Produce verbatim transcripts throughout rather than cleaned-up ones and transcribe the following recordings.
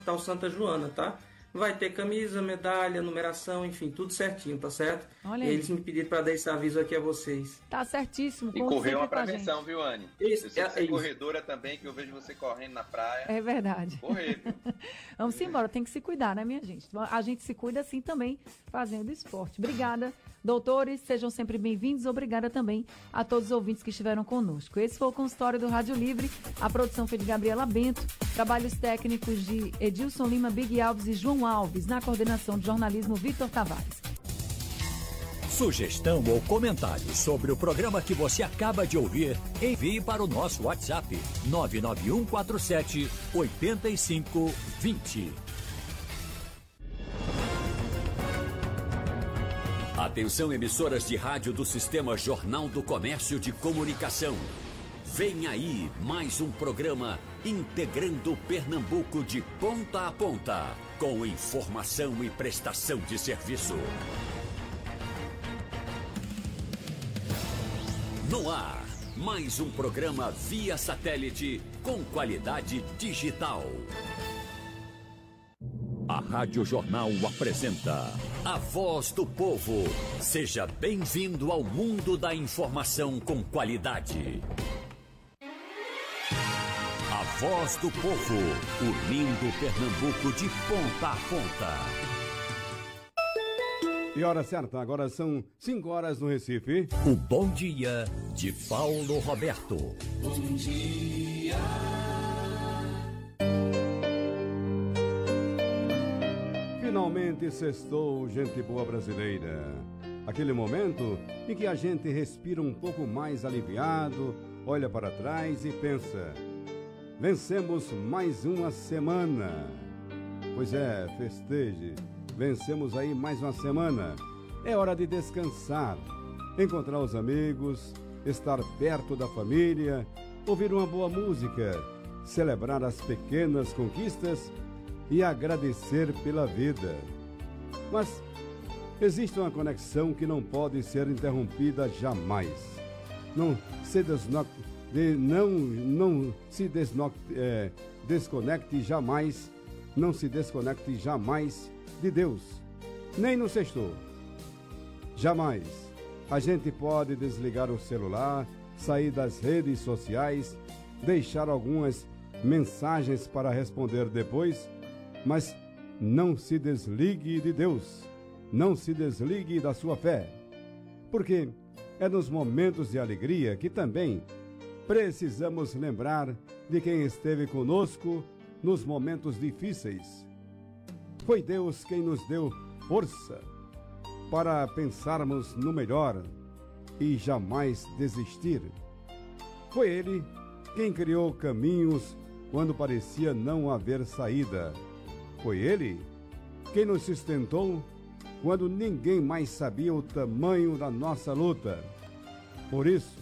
Hospital Santa Joana, tá? Vai ter camisa, medalha, numeração, enfim, tudo certinho, tá certo? Olha e aí. eles me pediram para dar esse aviso aqui a vocês. Tá certíssimo. E como correr sempre uma com a prevenção, gente. viu, Anne? Isso, Eu sei é, que você é é isso. corredora também, que eu vejo você correndo na praia. É verdade. Correr, viu? Vamos embora, tem que se cuidar, né, minha gente? A gente se cuida assim também, fazendo esporte. Obrigada, doutores, sejam sempre bem-vindos. Obrigada também a todos os ouvintes que estiveram conosco. Esse foi o consultório do Rádio Livre. A produção foi de Gabriela Bento, trabalhos técnicos de Edilson Lima, Big Alves e João Alves, na coordenação de jornalismo Vitor Tavares. Sugestão ou comentário sobre o programa que você acaba de ouvir, envie para o nosso WhatsApp nove nove um quatro sete oito cinco dois zero. Atenção, emissoras de rádio do Sistema Jornal do Comércio de Comunicação. Vem aí mais um programa integrando Pernambuco de ponta a ponta, com informação e prestação de serviço. No ar, mais um programa via satélite com qualidade digital. A Rádio Jornal apresenta A Voz do Povo. Seja bem-vindo ao mundo da informação com qualidade. A Voz do Povo, unindo Pernambuco de ponta a ponta. E hora certa, agora são cinco horas no Recife. O Bom Dia de Paulo Roberto. Bom dia. Finalmente sextou, gente boa brasileira. Aquele momento em que a gente respira um pouco mais aliviado, olha para trás e pensa: vencemos mais uma semana. Pois é, festeje. Vencemos aí mais uma semana. É hora de descansar, encontrar os amigos, estar perto da família, ouvir uma boa música, celebrar as pequenas conquistas e agradecer pela vida. Mas existe uma conexão que não pode ser interrompida jamais. Não se desno... de... não, não se desno... é... desconecte jamais, não se desconecte jamais de Deus, nem no sextou. Jamais a gente pode desligar o celular, sair das redes sociais, deixar algumas mensagens para responder depois, mas não se desligue de Deus, não se desligue da sua fé, porque é nos momentos de alegria que também precisamos lembrar de quem esteve conosco nos momentos difíceis. Foi Deus quem nos deu força para pensarmos no melhor e jamais desistir. Foi Ele quem criou caminhos quando parecia não haver saída. Foi Ele quem nos sustentou quando ninguém mais sabia o tamanho da nossa luta. Por isso,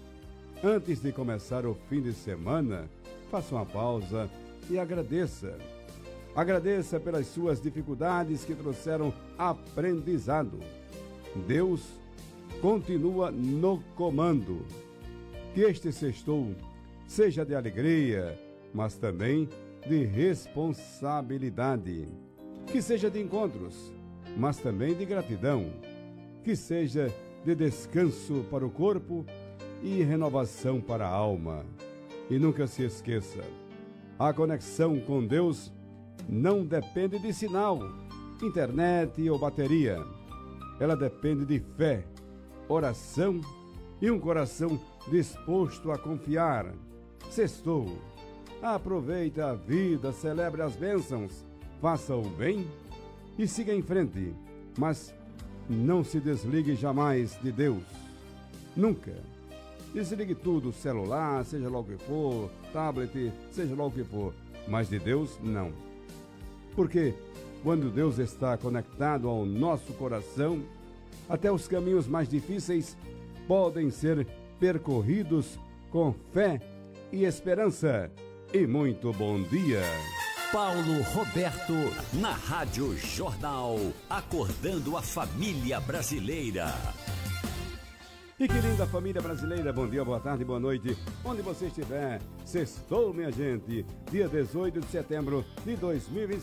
antes de começar o fim de semana, faça uma pausa e agradeça. Agradeça pelas suas dificuldades que trouxeram aprendizado. Deus continua no comando. Que este sextou seja de alegria, mas também de responsabilidade. Que seja de encontros, mas também de gratidão. Que seja de descanso para o corpo e renovação para a alma. E nunca se esqueça, a conexão com Deus não depende de sinal, internet ou bateria. Ela depende de fé, oração e um coração disposto a confiar. Sextou. Aproveite a vida, celebre as bênçãos, faça o bem e siga em frente. Mas não se desligue jamais de Deus. Nunca. Desligue tudo, celular, seja lá o que for, tablet, seja lá o que for. Mas de Deus, não. Porque quando Deus está conectado ao nosso coração, até os caminhos mais difíceis podem ser percorridos com fé e esperança. E muito bom dia. Paulo Roberto, na Rádio Jornal, acordando a família brasileira. E que linda família brasileira, bom dia, boa tarde, boa noite, onde você estiver. Sextou, minha gente, dia dezoito de setembro de dois mil e vinte e cinco.